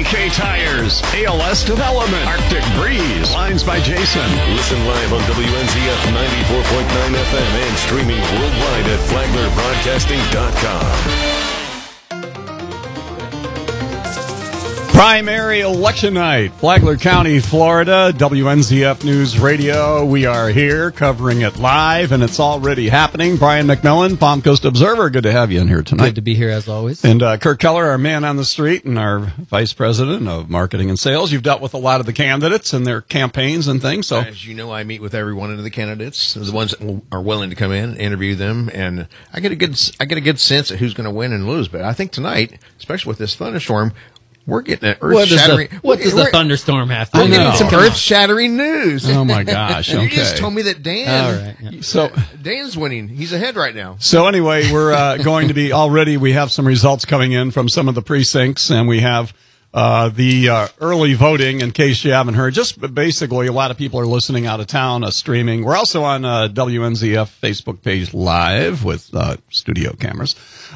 OK Tires, ALS Development, Arctic Breeze, Lines by Jason. Listen live on WNZF 94.9 FM and streaming worldwide at FlaglerBroadcasting.com. Primary election night, Flagler County, Florida, WNZF News Radio. We are here covering it live, and it's already happening. Brian McMillan, Palm Coast Observer, good to have you in here tonight. Good to be here, as always. And Kirk Keller, our man on the street and our Vice President of Marketing and Sales. You've dealt with a lot of the candidates and their campaigns and things. So, as you know, I meet with every one of the candidates, the ones that are willing to come in, interview them, and I get a good sense of who's going to win and lose. But I think tonight, especially with this thunderstorm, we're getting an earth-shattering... What does the thunderstorm have to do? I'm getting some earth-shattering news. Oh, my gosh. Okay. You just told me that Dan... All right. Yeah. So, Dan's winning. He's ahead right now. So anyway, we're going to be... Already we have some results coming in from some of the precincts, and we have the early voting, in case you haven't heard. Just basically, a lot of people are listening out of town, streaming. We're also on WNZF Facebook page live with studio cameras.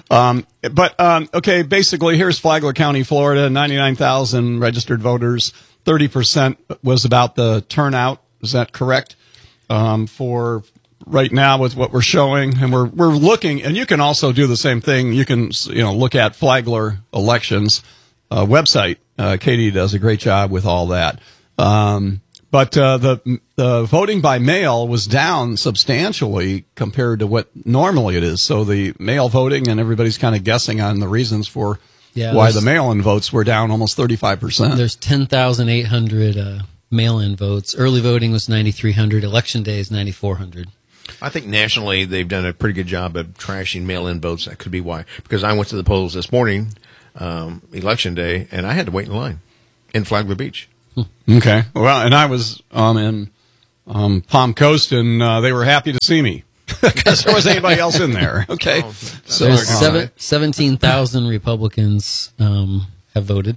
Okay, basically, here's Flagler County, Florida, 99,000 registered voters. 30% was about the turnout. Is that correct? For right now with what we're showing, and we're looking, and you can also do the same thing. You can, look at Flagler Elections website. Katie does a great job with all that. But the voting by mail was down substantially compared to what normally it is. So the mail voting, and everybody's kind of guessing on the reasons for why the mail-in votes were down almost 35%. There's 10,800 mail-in votes. Early voting was 9,300. Election day is 9,400. I think nationally they've done a pretty good job of trashing mail-in votes. That could be why. Because I went to the polls this morning, election day, and I had to wait in line in Flagler Beach. Okay. Well, and I was in Palm Coast, and they were happy to see me because there wasn't anybody else in there. Okay. So there's 17,000 Republicans have voted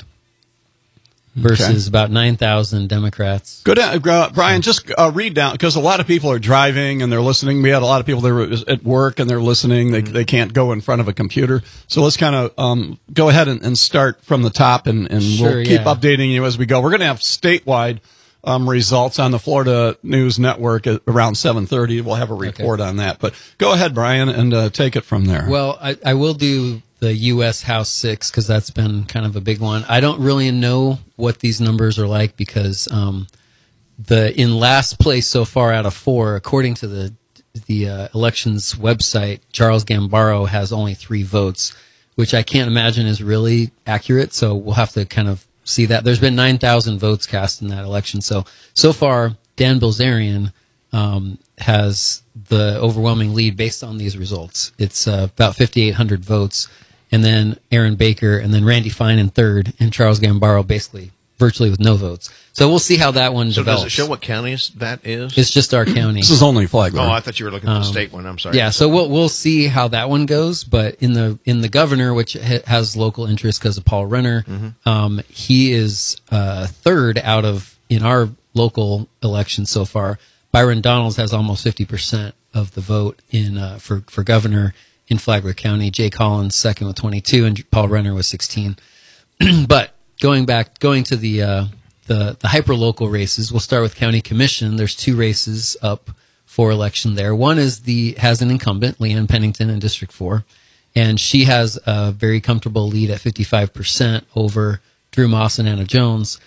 versus about 9,000 Democrats. Good, Brian. Just read down, because a lot of people are driving and they're listening. We had a lot of people that were at work and they're listening. They can't go in front of a computer. So let's kind of go ahead and start from the top, and we'll keep updating you as we go. We're going to have statewide results on the Florida News Network at around 7:30. We'll have a report on that. But go ahead, Brian, and take it from there. Well, I will do the U.S. House 6, because that's been kind of a big one. I don't really know what these numbers are like, because in last place so far out of 4, according to the elections website, Charles Gambaro has only 3 votes, which I can't imagine is really accurate. So we'll have to kind of see that. There's been 9,000 votes cast in that election. So far, Dan Bilzerian has the overwhelming lead based on these results. It's about 5,800 votes. And then Aaron Baker, and then Randy Fine in third, and Charles Gambaro basically virtually with no votes. So we'll see how that one develops. Does it show what counties that is? It's just our county. This is only Flagler. Oh, I thought you were looking at the state one. I'm sorry. Yeah, so we'll see how that one goes. But in the governor, which has local interest because of Paul Renner, he is third out of, in our local election so far. Byron Donalds has almost 50% of the vote in for governor in Flagler County. Jay Collins second with 22, and Paul Renner was 16. But going to the hyper-local races, we'll start with county commission. There's 2 races up for election there. One is has an incumbent, Leanne Pennington in District 4, and she has a very comfortable lead at 55% over Drew Moss and Anna Jones.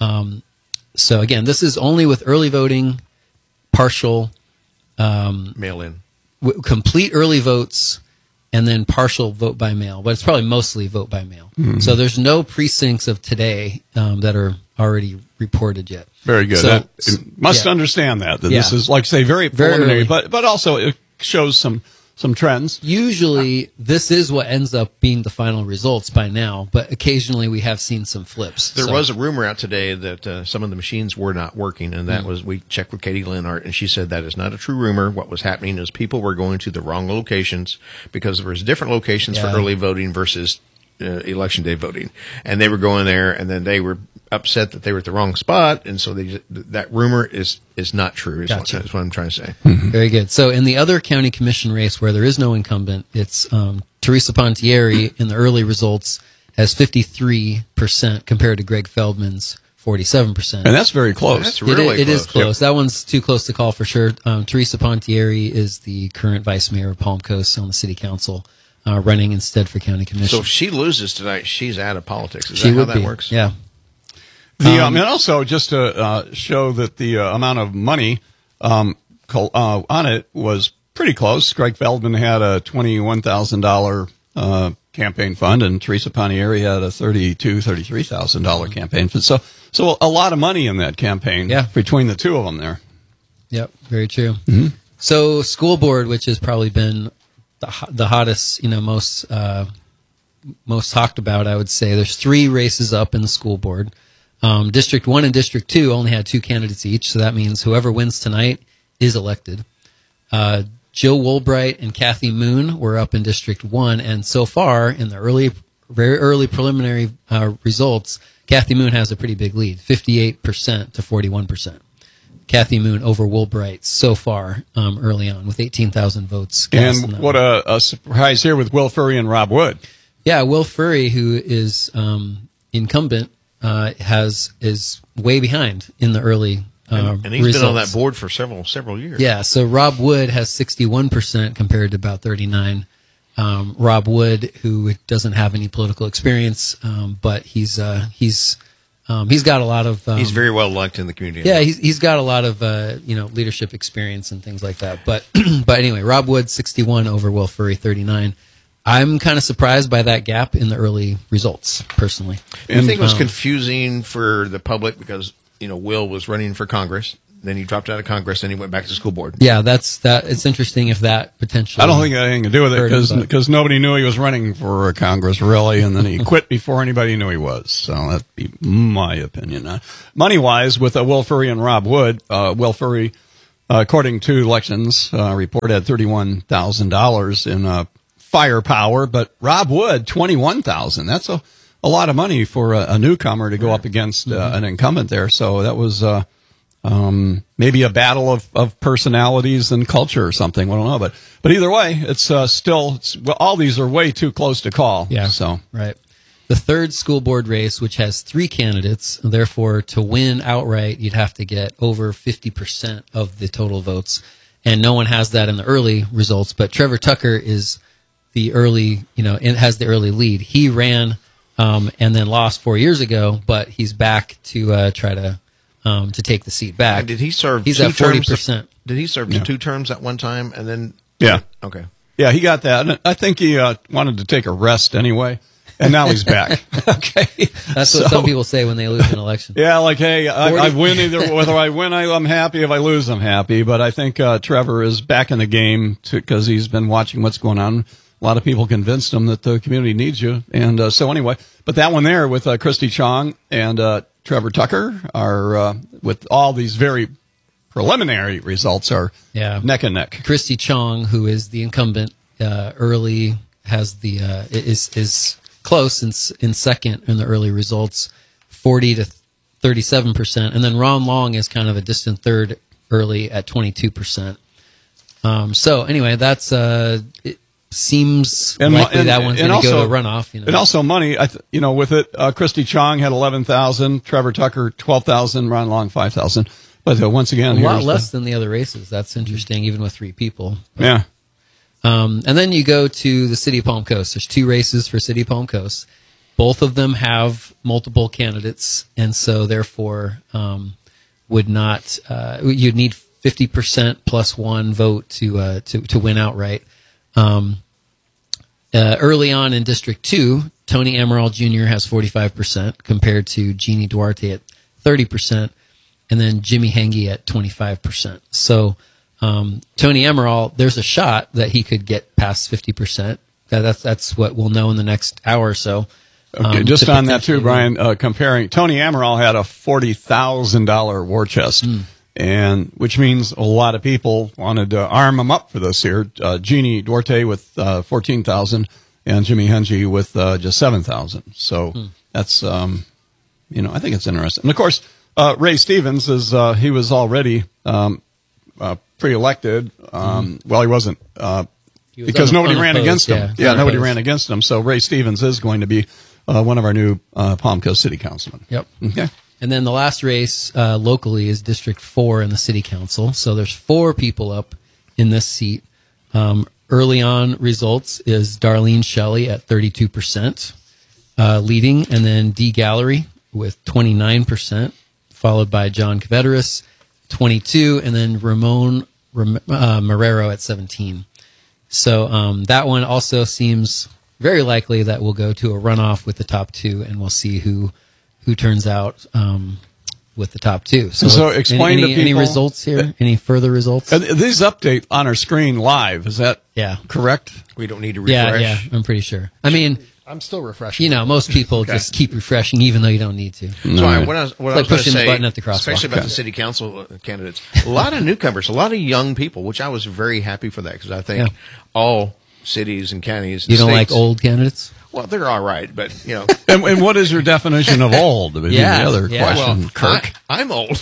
So again, this is only with early voting, partial, mail-in, complete early votes, and then partial vote by mail. But it's probably mostly vote by mail. Mm-hmm. So there's no precincts of today that are already reported yet. Very good. So, must understand that this is, like, say, very preliminary, but also it shows some trends. Usually, this is what ends up being the final results by now, but occasionally we have seen some flips. There was a rumor out today that some of the machines were not working, and that was, we checked with Katie Lenhart, and she said that is not a true rumor. What was happening is people were going to the wrong locations, because there was different locations for early voting versus election day voting, and they were going there, and then they were upset that they were at the wrong spot, and so that rumor is not true. Is what I'm trying to say. Mm-hmm. Very good. So in the other county commission race where there is no incumbent, it's Teresa Pontieri in the early results has 53% compared to Greg Feldman's 47%. And that's very close. That's really It is close. close. That one's too close to call for sure. Teresa Pontieri is the current vice mayor of Palm Coast on the city council, running instead for county commission. So if she loses tonight, she's out of politics. Is she that how would that be. works? Yeah. And also, just to show that the amount of money on it was pretty close. Greg Feldman had a $21,000 campaign fund, and Teresa Pontieri had a $33,000 campaign fund. So a lot of money in that campaign between the two of them there. Yep, very true. Mm-hmm. So school board, which has probably been the hottest, most talked about, I would say. There's 3 races up in the school board. District 1 and District 2 only had 2 candidates each, so that means whoever wins tonight is elected. Jill Woolbright and Kathy Moon were up in District 1, and so far, in the very early preliminary results, Kathy Moon has a pretty big lead, 58% to 41%. Kathy Moon over Woolbright so far early on with 18,000 votes. And what a surprise here with Will Furry and Rob Wood. Yeah, Will Furry, who is incumbent, is way behind in the early and he's results. been on that board for several years. Yeah, so Rob Wood has 61% compared to about 39%. Rob Wood, who doesn't have any political experience, but he's got a lot of. He's very well liked in the community. Yeah, he's got a lot of leadership experience and things like that. But but anyway, Rob Wood 61 over Will Furry 39. I'm kind of surprised by that gap in the early results, personally. I think it was confusing for the public because Will was running for Congress. Then he dropped out of Congress, and he went back to school board. Yeah, it's interesting if that potentially. I don't think that had anything to do with it because nobody knew he was running for Congress really, and then he quit before anybody knew he was. So that'd be my opinion. Money wise, with Will Furry and Rob Wood, Will Furry, according to elections report, had $31,000 in firepower, but Rob Wood $21,000. That's a lot of money for a newcomer to go up against an incumbent there. So that was. Maybe a battle of personalities and culture or something. I don't know, but either way, it's all these are way too close to call. Yeah. So right. The third school board race, which has 3 candidates, therefore to win outright, you'd have to get over 50% of the total votes, and no one has that in the early results. But Trevor Tucker is the early, has the early lead. He ran and then lost 4 years ago, but he's back to try to take the seat back. And did he serve? He's two at 40%. Did he serve 2 terms at one time and then? Yeah. Okay. Yeah, he got that. And I think he wanted to take a rest anyway, and now he's back. Okay, that's what some people say when they lose an election. Yeah, like, hey, I win either. Whether I win, I'm happy. If I lose, I'm happy. But I think Trevor is back in the game because he's been watching what's going on. A lot of people convinced him that the community needs you, and so anyway. But that one there with Christy Chong and Trevor Tucker are with all these very preliminary results are neck and neck. Christy Chong, who is the incumbent, early has the is close in second in the early results, 40 to 37%, and then Ron Long is kind of a distant third early at 22%. So anyway, that's it seems likely that one's going to go to runoff. And also money, with it, Christy Chong had 11,000, Trevor Tucker 12,000, Ron Long 5,000. But once again, a lot less than the other races. That's interesting, even with 3 people. Yeah. And then you go to the City of Palm Coast. There's 2 races for City of Palm Coast. Both of them have multiple candidates, and so therefore would not. You'd need 50% plus 1 vote to win outright. Early on in District 2, Tony Amaral Jr. has 45% compared to Jeannie Duarte at 30%, and then Jimmy Henge at 25%. So Tony Amaral, there's a shot that he could get past 50%. That's what we'll know in the next hour or so. Okay, just on that too, Brian, comparing, Tony Amaral had a $40,000 war chest. And which means a lot of people wanted to arm him up for this here. Jeannie Duarte with 14,000 and Jimmy Henge with just 7,000. So that's I think it's interesting. And of course, Ray Stevens is he was already pre-elected. Well, he wasn't because nobody ran against him. Yeah, nobody ran against him. So Ray Stevens is going to be one of our new Palm Coast City councilmen. Yep. Okay. And then the last race locally is District 4 in the City Council. So there's 4 people up in this seat. Early on results is Darlene Shelley at 32%, leading, and then Dee Gallery with 29%, followed by John Cavederis, 22, and then Ramon Marrero at 17. So that one also seems very likely that we'll go to a runoff with the top 2, and we'll see who turns out with the top 2. So explain to people any results here. Any further results? These update on our screen live. Is that correct? We don't need to refresh. Yeah, I'm pretty sure. I mean, I'm still refreshing. you know, most people just keep refreshing even though you don't need to. So what I was going to pushing the say, button at the crosswalk. especially about the city council candidates, a lot of newcomers, a lot of young people, which I was very happy for that because I think all cities and counties, and You don't states, like old candidates? Well, they're all right, but you know. And what is your definition of old? Would be the other question, Well, Kirk. I'm old.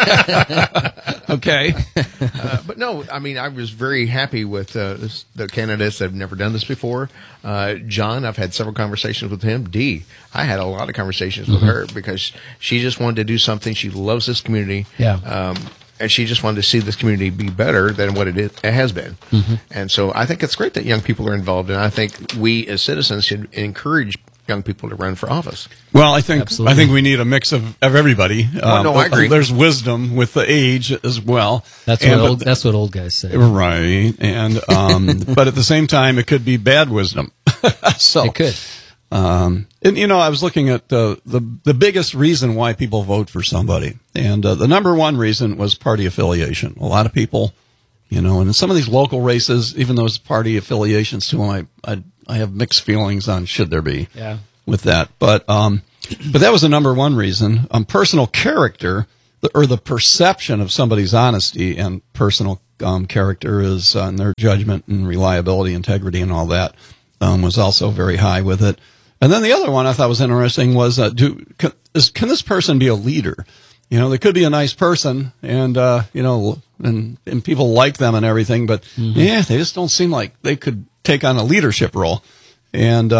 Okay. But no, I mean, I was very happy with the candidates that have never done this before. John, I've had several conversations with him. Dee, I had a lot of conversations with her because she just wanted to do something. She loves this community. Yeah. And she just wanted to see this community be better than what it has been. And so I think it's great that young people are involved. And I think we as citizens should encourage young people to run for office. Well, I think Absolutely. we need a mix of everybody. No, I agree. There's wisdom with the age as well. That's what old guys say. Right. And but at the same time, it could be bad wisdom. So It could. And you know, I was looking at the biggest reason why people vote for somebody, and the number one reason was party affiliation. A lot of people, you know, and in some of these local races, even those party affiliations to them, I have mixed feelings on should there be with that. But that was the number one reason. Personal character, or the perception of somebody's honesty and personal character is and their judgment and reliability, integrity, and all that was also very high with it. And then the other one I thought was interesting was, can this person be a leader? You know, they could be a nice person, and you know, and people like them and everything, but they just don't seem like they could take on a leadership role, and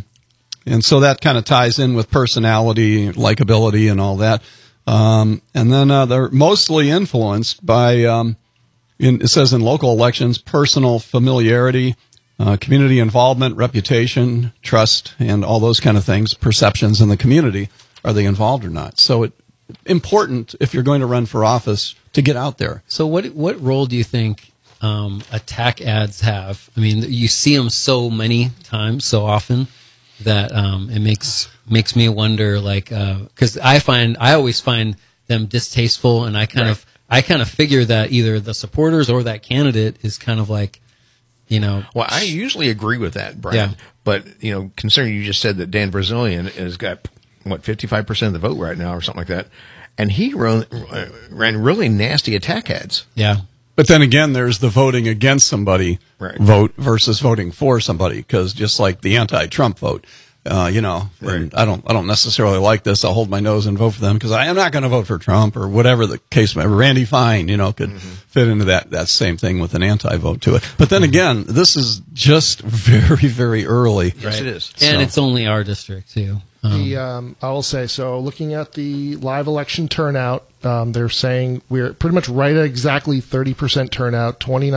so that kind of ties in with personality, likability, and all that. And then they're mostly influenced by, it says in local elections, personal familiarity, community involvement, reputation, trust, and all those kind of things, perceptions in the community. Are they involved or not? So it's important if you're going to run for office to get out there. So what role do you think attack ads have? I mean, you see them so many times, so often, that it makes me wonder, like, because I always find them distasteful, and I kind of figure that either the supporters or that candidate is kind of like, you know. Well, I usually agree with that, Brian. Yeah. But, you know, considering you just said that Dan Brazilian has got, 55% of the vote right now or something like that, and he ran really nasty attack ads. Yeah. But then again, there's the voting against somebody vote versus voting for somebody, because just like the anti-Trump vote, you know, and I don't necessarily like this. I'll hold my nose and vote for them because I am not going to vote for Trump or whatever the case may be. Randy Fine, you know, could fit into that same thing with an anti-vote to it. But then again, this is just very, very early. Yes, it is. And it's only our district, too. I will say, so looking at the live election turnout, they're saying we're pretty much right at exactly 30% turnout,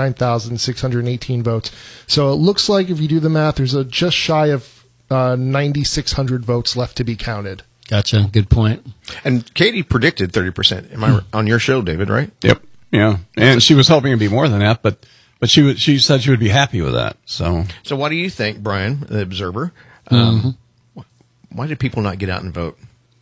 29,618 votes. So it looks like if you do the math, there's just shy of 9,600 votes left to be counted. Gotcha. Good point. And Katie predicted 30%. Am I on your show, David, right? Yep. Yeah. And she was hoping it'd be more than that, but she said she would be happy with that. So what do you think, Brian, the observer? Why did people not get out and vote?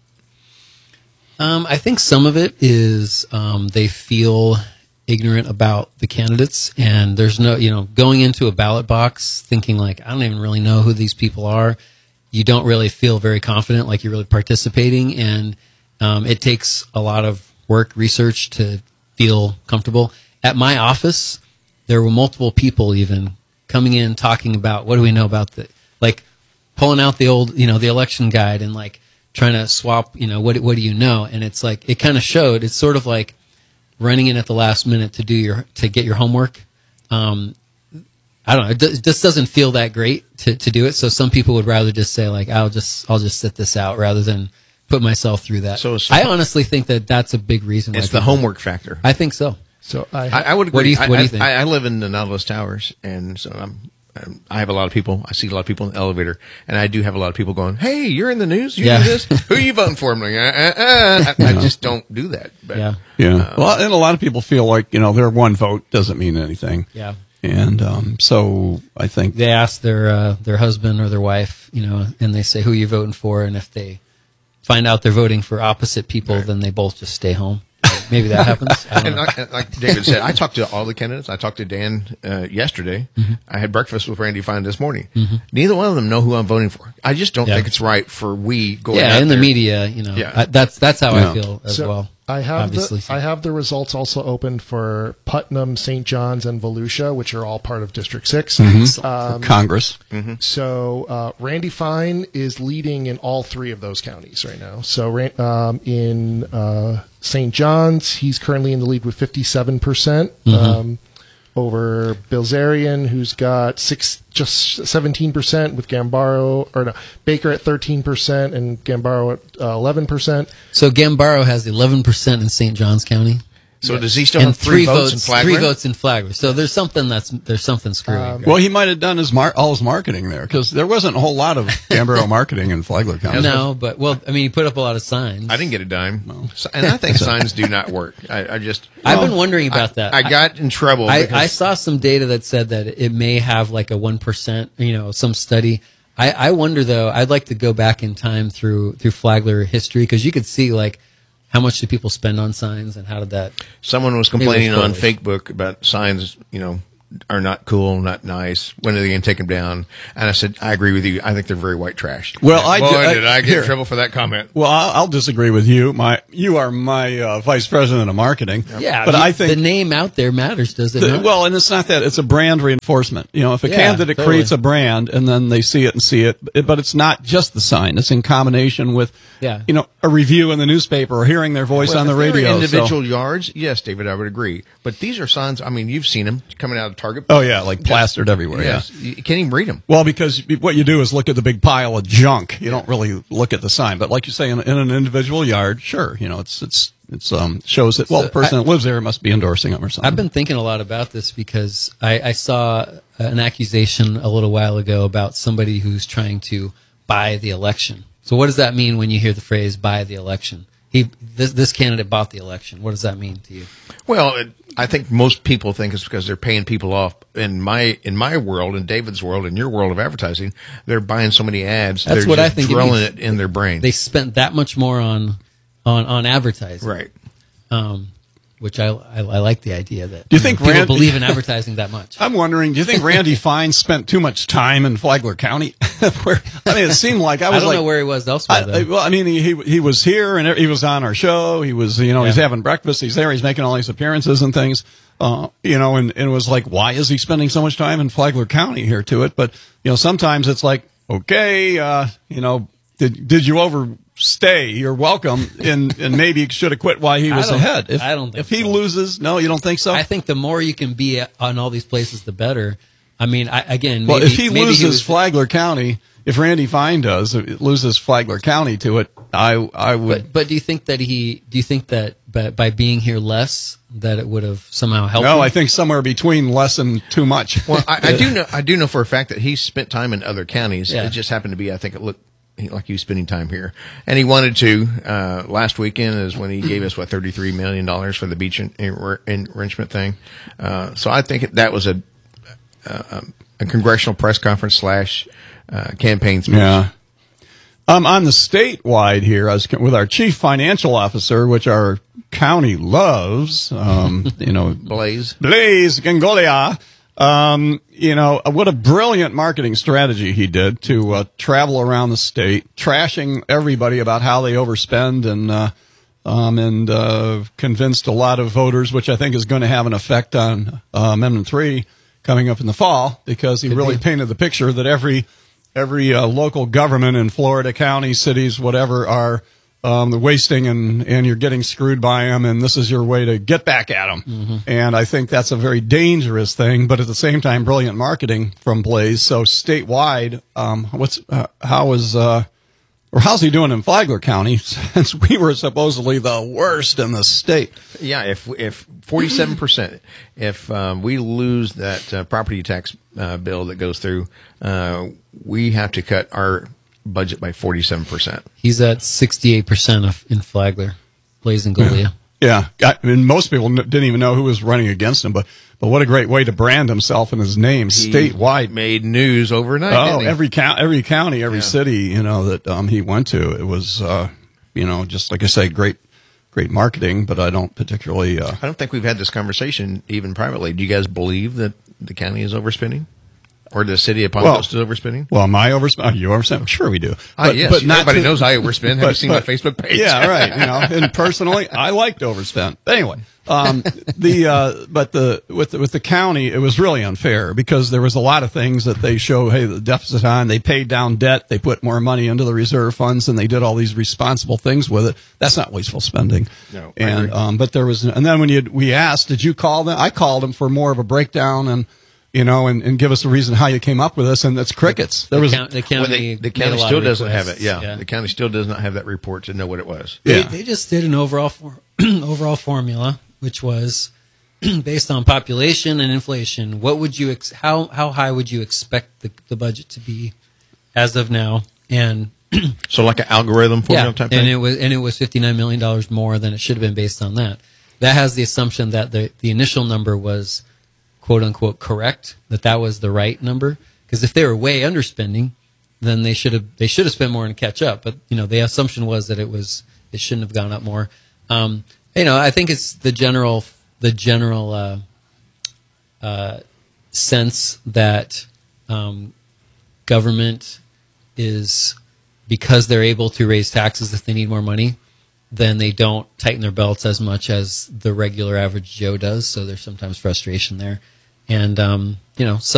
I think some of it is they feel ignorant about the candidates, and there's no, you know, going into a ballot box thinking like, I don't even really know who these people are. You don't really feel very confident, like you're really participating, and it takes a lot of work, research to feel comfortable. At my office, there were multiple people even coming in talking about, what do we know about the, like, pulling out the old, you know, the election guide and like trying to swap, you know, what do you know? And it's like, it kind of showed, it's sort of like running in at the last minute to get your homework. I don't know. It just doesn't feel that great to do it. So some people would rather just say like, I'll just sit this out rather than put myself through that. So I honestly think that that's a big reason. It's the homework factor. I think so. So I would agree. What do you think? I live in the Nautilus Towers, and so I have a lot of people. I see a lot of people in the elevator, and I do have a lot of people going, "Hey, you're in the news. You do this. Who are you voting for?" I'm like, I just don't do that. But, yeah. Well, and a lot of people feel like their one vote doesn't mean anything. Yeah. And so I think they ask their husband or their wife, and they say, "Who are you voting for?" And if they find out they're voting for opposite people, then they both just stay home. Maybe that happens. And like David said, I talked to all the candidates. I talked to Dan yesterday. Mm-hmm. I had breakfast with Randy Fine this morning. Mm-hmm. Neither one of them know who I'm voting for. I just don't think it's right for we going out in there. The media, that's how I feel as well. I have the results also open for Putnam, St. John's, and Volusia, which are all part of District 6. Mm-hmm. Congress. Mm-hmm. So Randy Fine is leading in all three of those counties right now. So in St. John's, he's currently in the lead with 57%. Over Bilzerian, who's got just 17%, with Baker at 13% and Gambaro at 11%. So Gambaro has 11% in St. Johns County. So does he still have three votes in Flagler? 3 votes in Flagler. So there's something screwing. Well, he might have done all his marketing there, because there wasn't a whole lot of Gambaro marketing in Flagler County. No, but he put up a lot of signs. I didn't get a dime, and I think signs do not work. I've been wondering about that. I got in trouble. I saw some data that said that it may have like a 1%. Some study. I wonder though. I'd like to go back in time through Flagler history, because you could see like, how much do people spend on signs, and how did that? Someone was complaining on Facebook about signs, are not cool, not nice. When are they going to take them down? And I said, I agree with you. I think they're very white trashed. Well, did I get in trouble for that comment? Well, I'll disagree with you. You are my vice president of marketing. Yeah, but I think the name out there matters, does it not? Well, and it's not that. It's a brand reinforcement. If a candidate creates a brand and then they see it, but it's not just the sign. It's in combination with, a review in the newspaper or hearing their voice on the radio. Individual yards, yes, David, I would agree. But these are signs. I mean, you've seen them coming out of Target. Oh yeah, like plastered everywhere. Yes. Yeah, you can't even read them. Well, because what you do is look at the big pile of junk. You don't really look at the sign. But like you say, in an individual yard, sure, it's shows that the person that lives there must be endorsing them or something. I've been thinking a lot about this because I saw an accusation a little while ago about somebody who's trying to buy the election. So what does that mean when you hear the phrase "buy the election"? This candidate bought the election. What does that mean to you? Well, I think most people think it's because they're paying people off. In my world, in David's world, in your world of advertising, they're buying so many ads. That's they're what just I think. Drilling it in their brain. They spent that much more on advertising, right? Which I like the idea that do you think people believe in advertising that much. I'm wondering, do you think Randy Fine spent too much time in Flagler County? It seemed like I don't know where he was elsewhere. He was here and he was on our show. He was, he's having breakfast. He's there. He's making all these appearances and things. And it was like, why is he spending so much time in Flagler County here to it? But sometimes it's like, okay, did you overstay? You're welcome, and maybe should have quit while he was ahead. I don't think if he loses, no, you don't think so? I think the more you can be on all these places, the better. I mean, if he loses Flagler County, if Randy Fine loses Flagler County to it, I would. But do you think that by being here less, that it would have somehow helped? No, him? I think somewhere between less and too much. Well, I do know for a fact that he spent time in other counties. Yeah. It just happened to be, I think it looked like he was spending time here, and he wanted to. Last weekend is when he gave us $33 million for the beach enrichment thing. So I think that was a congressional press conference / campaign speech. Yeah. On the statewide here, I was with our chief financial officer, which our county loves. Blaze Gangolia. What a brilliant marketing strategy he did to travel around the state, trashing everybody about how they overspend and convinced a lot of voters, which I think is going to have an effect on Amendment 3 coming up in the fall, because he really painted the picture that every local government in Florida, counties, cities, whatever, are the wasting and you're getting screwed by them, and this is your way to get back at them. Mm-hmm. And I think that's a very dangerous thing, but at the same time, brilliant marketing from Blaze. So statewide, how's he doing in Flagler County, since we were supposedly the worst in the state? Yeah, if 47%, if we lose that property tax bill that goes through, we have to cut our budget by 47%. He's at 68% in Flagler, Blaze and Golia. Yeah, I mean, most people didn't even know who was running against him, but what a great way to brand himself and his name statewide. Made news overnight. Oh, every county, every city, that he went to. It was, just like I say, great marketing. But I don't particularly. I don't think we've had this conversation even privately. Do you guys believe that the county is overspending? Or the city of Palm Coast is overspending? Well, am I overspending? Are you overspending? Sure we do. Yes. But everybody knows I overspend. Have you seen my Facebook page? Yeah, right. And personally, I like to overspend. Anyway, with the county, it was really unfair because there was a lot of things that they show, hey, the deficit on, they paid down debt, they put more money into the reserve funds, and they did all these responsible things with it. That's not wasteful spending. No. And, but there was, and then we asked, did you call them? I called them for more of a breakdown and give us a reason how you came up with this, and it's crickets. The county still doesn't have it. Yeah, the county still does not have that report to know what it was. They just did an overall formula, which was based on population and inflation. What would you how high would you expect the budget to be as of now? And so like an algorithm formula type thing. And it was $59 million more than it should have been based on that. That has the assumption that the initial number was quote unquote correct, that was the right number, because if they were way underspending, then they should have spent more and catch up. But the assumption was that it shouldn't have gone up more. I think it's the general sense that government is, because they're able to raise taxes if they need more money, then they don't tighten their belts as much as the regular average Joe does. So there's sometimes frustration there. And, some